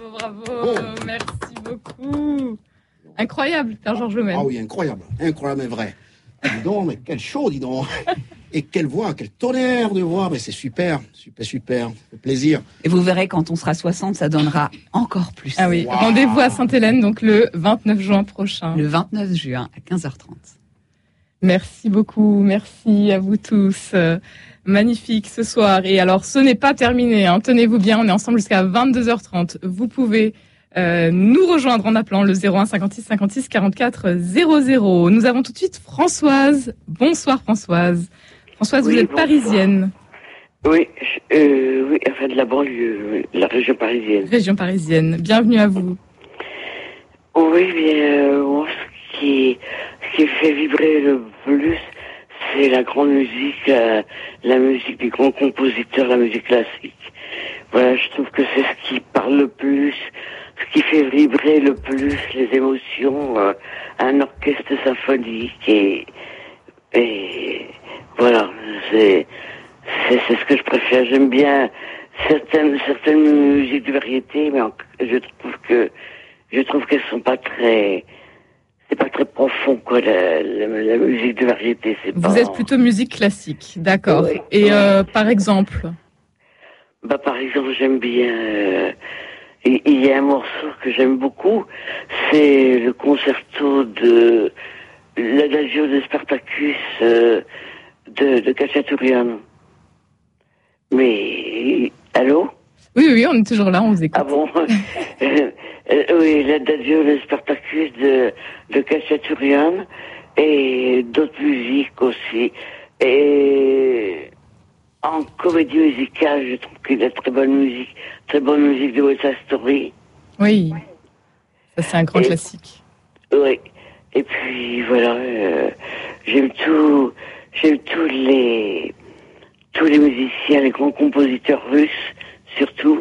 bravo. Merci beaucoup. Incroyable, Père Georges Lemaine. Ah oui, incroyable, mais vrai. Dis donc, mais quel show, dis donc. Et quelle voix, quel tonnerre de voix. Mais c'est super. Ça fait plaisir. Et vous verrez, quand on sera 60, ça donnera encore plus. Ah oui, Wow. Rendez-vous à Sainte-Hélène, donc le 29 juin prochain. Le 29 juin à 15h30. Merci beaucoup, merci à vous tous. Magnifique ce soir. Et alors, ce n'est pas terminé, hein. Tenez-vous bien, on est ensemble jusqu'à 22h30. Vous pouvez nous rejoindre en appelant le 01 56 56 44 00. Nous avons tout de suite Françoise. Bonsoir Françoise. Françoise, Oui, vous êtes bonsoir. parisienne. Oui, enfin de la banlieue, la région parisienne. Région parisienne. Bienvenue à vous. Oui, bien, moi, ce qui fait vibrer le plus, c'est la grande musique, la musique des grands compositeurs, la musique classique. Voilà, je trouve que c'est ce qui parle le plus, ce qui fait vibrer le plus les émotions, un orchestre symphonique et voilà, c'est ce que je préfère. J'aime bien certaines musiques de variété, mais je trouve qu'elles sont pas très, c'est pas très profond, quoi, la musique de variété, c'est pas. Vous êtes plutôt musique classique, d'accord. Oui. Et par exemple Par exemple, j'aime bien, il y a un morceau que j'aime beaucoup, c'est le concerto de l'Adagio de Spartacus, de Khachaturian. Mais, allô? Oui, on est toujours là, on vous écoute. Ah bon? Oui, l'Adagio de Spartacus de Khachaturian et d'autres musiques aussi. Et en comédie musicale, je trouve qu'il y a très bonne musique de West Side Story. Oui, ça c'est un grand classique. Oui. Et puis voilà, j'aime tous les musiciens, les grands compositeurs russes, surtout.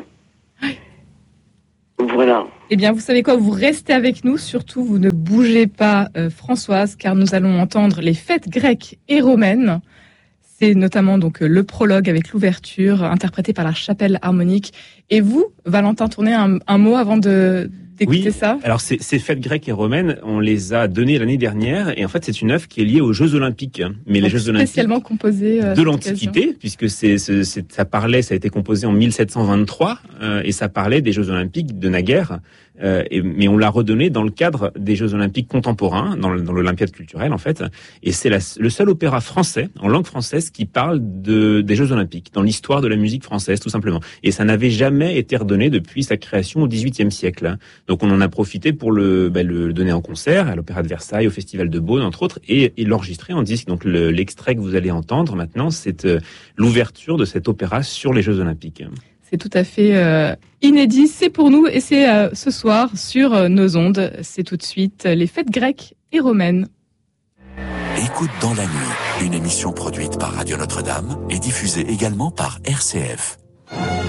Voilà. Eh bien, vous savez quoi, vous restez avec nous, surtout vous ne bougez pas, Françoise, car nous allons entendre les fêtes grecques et romaines. C'est notamment donc le prologue avec l'ouverture, interprété par la Chapelle Harmonique. Et vous, Valentin, tournez un mot avant d'écouter ça. Alors ces fêtes grecques et romaines, on les a données l'année dernière, et en fait c'est une œuvre qui est liée aux Jeux Olympiques. Mais les Jeux Olympiques spécialement composée de l'Antiquité, puisque ça a été composé en 1723, et ça parlait des Jeux Olympiques de naguère. Mais on l'a redonné dans le cadre des Jeux Olympiques contemporains, dans l'Olympiade culturelle en fait. Et c'est le seul opéra français, en langue française, qui parle des Jeux Olympiques, dans l'histoire de la musique française tout simplement. Et ça n'avait jamais été redonné depuis sa création au XVIIIe siècle. Donc on en a profité pour le donner en concert à l'Opéra de Versailles, au Festival de Beaune entre autres, et l'enregistrer en disque. Donc l'extrait que vous allez entendre maintenant, c'est l'ouverture de cet opéra sur les Jeux Olympiques. C'est tout à fait inédit, c'est pour nous et c'est ce soir sur nos ondes. C'est tout de suite les fêtes grecques et romaines. Écoute dans la nuit, une émission produite par Radio Notre-Dame et diffusée également par RCF.